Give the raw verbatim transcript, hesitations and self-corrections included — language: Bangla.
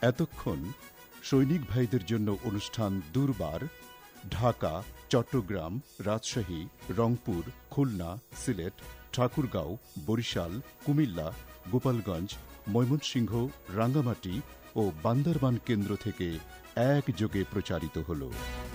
এতক্ষণ সৈনিক ভাইদের জন্য অনুষ্ঠান দুর্বার ঢাকা, চট্টগ্রাম, রাজশাহী, রংপুর, খুলনা, সিলেট, ঠাকুরগাঁও, বরিশাল, কুমিল্লা, গোপালগঞ্জ, ময়মনসিংহ, রাঙ্গামাটি ও বান্দরবান কেন্দ্র থেকে একযোগে প্রচারিত হল।